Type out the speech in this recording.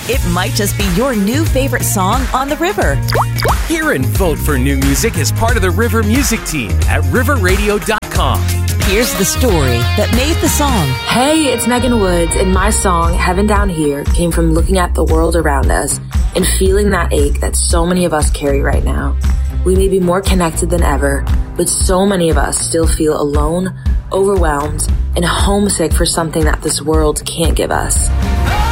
It might just be your new favorite song on the river. Hear and vote for new music as part of the River Music Team at riverradio.com. Here's the story that made the song. Hey, it's Megan Woods, and my song, Heaven Down Here, came from looking at the world around us and feeling that ache that so many of us carry right now. We may be more connected than ever, but so many of us still feel alone, overwhelmed, and homesick for something that this world can't give us.